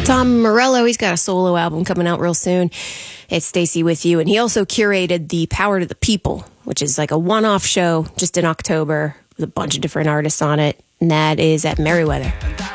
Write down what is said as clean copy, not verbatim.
Tom Morello, he's got a solo album coming out real soon. It's Stacy With You. And he also curated the Power to the People, which is like a one-off show just in October with a bunch of different artists on it. And that is at Merriweather.